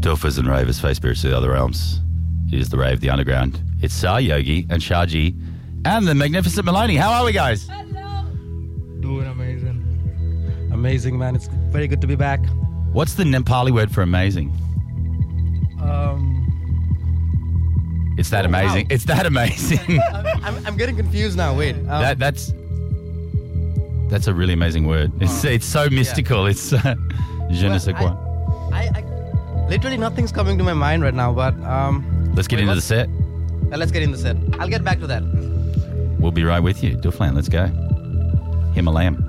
Doofers and ravers, face spirits to the other realms. It is the rave, the underground. It's Sar Yogi and Shaji and the magnificent Maloney. How are we, guys? Hello. Doing amazing. Amazing, man. It's very good to be back. What's the Nepali word for amazing? It's that amazing. Wow. It's that amazing. I'm getting confused now. Wait. That's a really amazing word. It's so mystical. It's je ne sais quoi. I literally nothing's coming to my mind right now, but Let's get into the set. Let's get in the set. I'll get back to that. We'll be right with you. Doofland, let's go. Himalayan.